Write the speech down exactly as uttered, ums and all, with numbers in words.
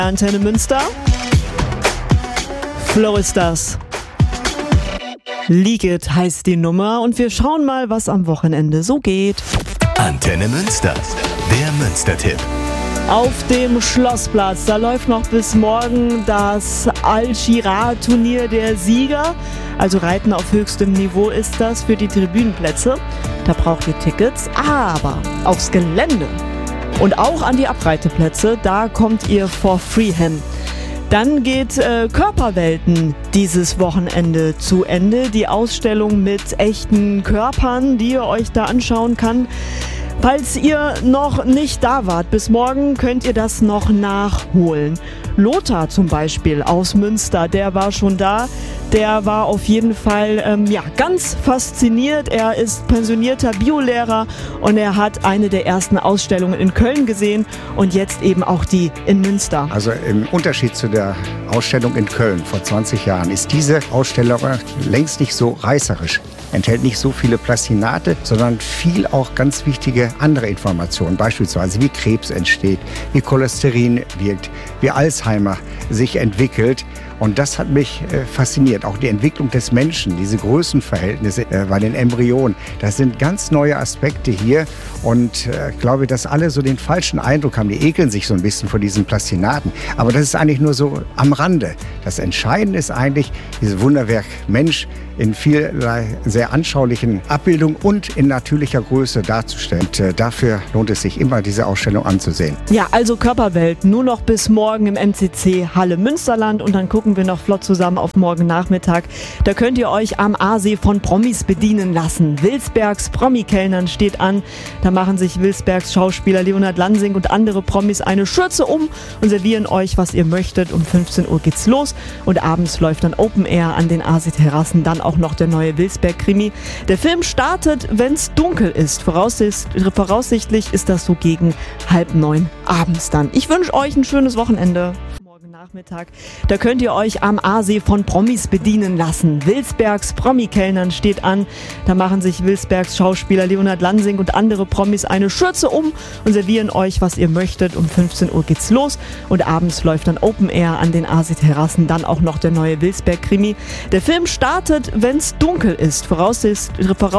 Antenne Münster. Flow ist das. Leak It heißt die Nummer und wir schauen mal, was am Wochenende so geht. Antenne Münster, der Münster-Tipp. Auf dem Schlossplatz, da läuft noch bis morgen das Al-Shira-Turnier der Sieger. Also Reiten auf höchstem Niveau ist das für die Tribünenplätze. Da braucht ihr Tickets, aber aufs Gelände und auch an die Abreiteplätze, da kommt ihr for free hin. Dann geht äh, Körperwelten dieses Wochenende zu Ende. Die Ausstellung mit echten Körpern, die ihr euch da anschauen kann. Falls ihr noch nicht da wart, bis morgen könnt ihr das noch nachholen. Lothar zum Beispiel aus Münster, der war schon da. Der war auf jeden Fall ähm, ja, ganz fasziniert. Er ist pensionierter Biolehrer und er hat eine der ersten Ausstellungen in Köln gesehen und jetzt eben auch die in Münster. Also im Unterschied zu der Ausstellung in Köln vor zwanzig Jahren ist diese Ausstellung längst nicht so reißerisch. Enthält nicht so viele Plastinate, sondern viel auch ganz wichtige andere Informationen. Beispielsweise wie Krebs entsteht, wie Cholesterin wirkt, wie Alzheimer sich entwickelt. Und das hat mich äh, fasziniert. Auch die Entwicklung des Menschen, diese Größenverhältnisse äh, bei den Embryonen. Das sind ganz neue Aspekte hier. Und äh, ich glaube, dass alle so den falschen Eindruck haben. Die ekeln sich so ein bisschen vor diesen Plastinaten. Aber das ist eigentlich nur so am Rande. Das Entscheidende ist eigentlich dieses Wunderwerk Mensch in vielerlei sehr anschaulichen Abbildungen und in natürlicher Größe darzustellen. Und äh, dafür lohnt es sich immer, diese Ausstellung anzusehen. Ja, also Körperwelt nur noch bis morgen im M C C Halle Münsterland und dann gucken wir noch flott zusammen auf morgen Nachmittag. Da könnt ihr euch am Aasee von Promis bedienen lassen. Wilsbergs Promi-Kellnern steht an. Da machen sich Wilsbergs Schauspieler Leonhard Lansing und andere Promis eine Schürze um und servieren euch, was ihr möchtet. Um fünfzehn Uhr geht's los und abends läuft dann Open Air an den Aasee-Terrassen. Dann auch noch der neue Wilsberg-Krimi. Der Film startet, wenn's dunkel ist. Voraussicht- voraussichtlich ist das so gegen halb neun abends dann. Ich wünsche euch ein schönes Wochenende. Nachmittag. Da könnt ihr euch am Aasee von Promis bedienen lassen. Wilsbergs Promi-Kellnern steht an. Da machen sich Wilsbergs Schauspieler Leonhard Lansing und andere Promis eine Schürze um und servieren euch, was ihr möchtet. Um fünfzehn Uhr geht's los und abends läuft dann Open Air an den Aasee-Terrassen. Dann auch noch der neue Wilsberg-Krimi. Der Film startet, wenn's dunkel ist. Voraussicht-